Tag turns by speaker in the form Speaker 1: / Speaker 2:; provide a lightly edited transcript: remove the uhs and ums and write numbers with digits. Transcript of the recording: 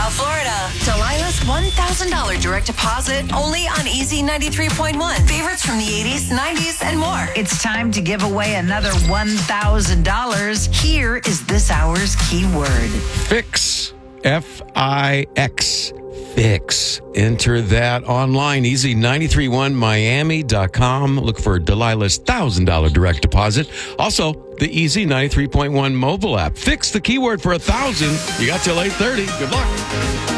Speaker 1: South Florida. Delilah's $1,000 direct deposit only on Easy 93.1. Favorites from the 80s, 90s, and more.
Speaker 2: It's time to give away another $1,000. Here is this hour's keyword.
Speaker 3: Fix. F-I-X. Fix. Enter that online. Easy931miami.com. Look for Delilah's $1,000 direct deposit. Also, the Easy 93.1 mobile app. Fix the keyword for $1,000. You got till 8:30. Good luck.